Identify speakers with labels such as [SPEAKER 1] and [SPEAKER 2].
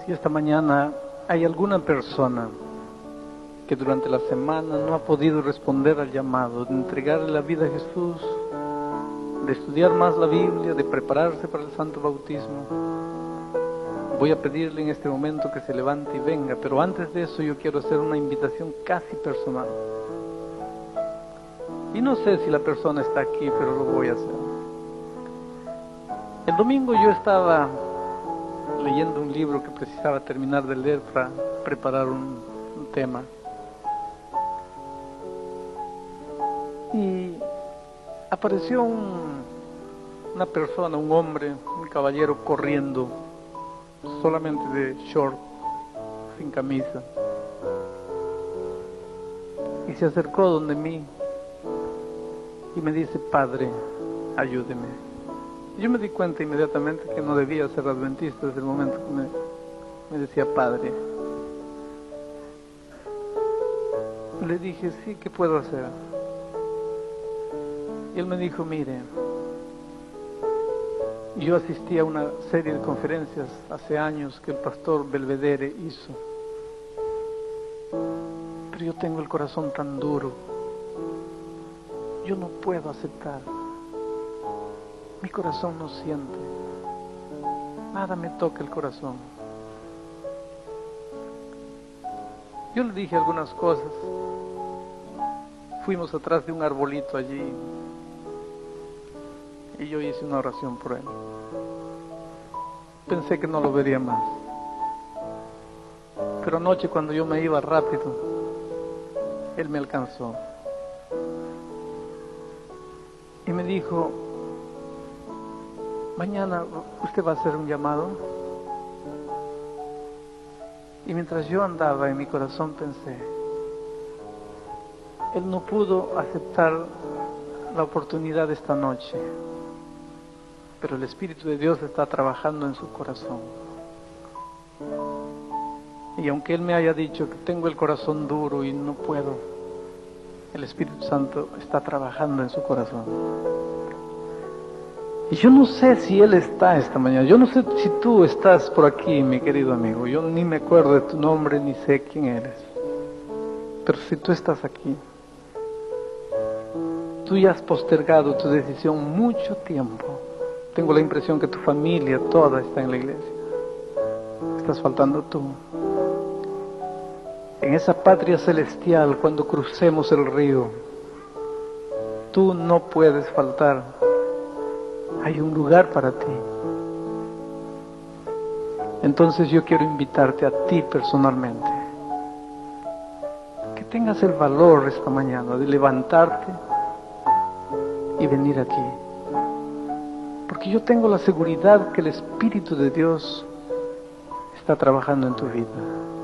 [SPEAKER 1] Si esta mañana hay alguna persona que durante la semana no ha podido responder al llamado de entregarle la vida a Jesús, de estudiar más la Biblia, de prepararse para el santo bautismo, voy a pedirle en este momento que se levante y venga, pero antes de eso yo quiero hacer una invitación casi personal. Y no sé si la persona está aquí, pero lo voy a hacer. El domingo yo estaba leyendo un libro que precisaba terminar de leer para preparar un tema. Y apareció una persona, un hombre, un caballero corriendo, solamente de short, sin camisa. Y se acercó donde mí y me dice: Padre, ayúdeme. Yo me di cuenta inmediatamente que no debía ser adventista desde el momento que me decía Padre. Le dije: sí, ¿qué puedo hacer? Y él me dijo: mire, yo asistí a una serie de conferencias hace años que el pastor Belvedere hizo, pero yo tengo el corazón tan duro, yo no puedo aceptar. Mi corazón no siente, nada me toca el corazón. Yo le dije algunas cosas. Fuimos atrás de un arbolito allí y yo hice una oración por él. Pensé que no lo vería más, pero anoche cuando yo me iba rápido, él me alcanzó y me dijo: mañana usted va a hacer un llamado. Y mientras yo andaba en mi corazón pensé: él no pudo aceptar la oportunidad de esta noche, pero el Espíritu de Dios está trabajando en su corazón. Y aunque él me haya dicho que tengo el corazón duro y no puedo, el Espíritu Santo está trabajando en su corazón. Y yo no sé si él está esta mañana, yo no sé si tú estás por aquí, mi querido amigo, yo ni me acuerdo de tu nombre ni sé quién eres, pero si tú estás aquí, tú ya has postergado tu decisión mucho tiempo. Tengo la impresión que tu familia toda está en la iglesia, estás faltando tú. En esa patria celestial, cuando crucemos el río, tú no puedes faltar. Hay un lugar para ti. Entonces yo quiero invitarte a ti personalmente, que tengas el valor esta mañana de levantarte y venir aquí, porque yo tengo la seguridad que el Espíritu de Dios está trabajando en tu vida.